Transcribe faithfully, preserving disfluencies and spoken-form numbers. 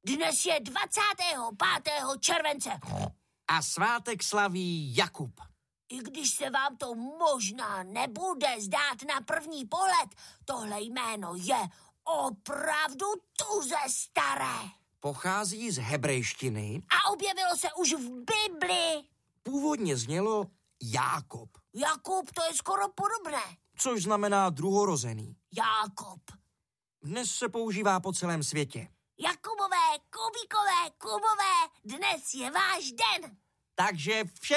Dnes je dvacátého pátého července. A svátek slaví Jakub. I když se vám to možná nebude zdát na první pohled, tohle jméno je opravdu tuze staré. Pochází z hebrejštiny A objevilo se už v Bibli. Původně znělo Jákob, Jakub, to je skoro podobné. což znamená druhorozený. Jákob. Dnes se používá po celém světě. Jakubové, Kubíkové, Kubové, dnes je váš den. Takže vše